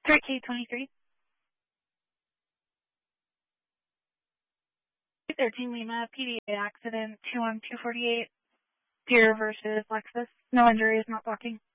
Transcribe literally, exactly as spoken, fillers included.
three K twenty-three. thirteen Lima, P D A accident, two one two forty-eight, Deer versus Lexus. No injuries, not blocking.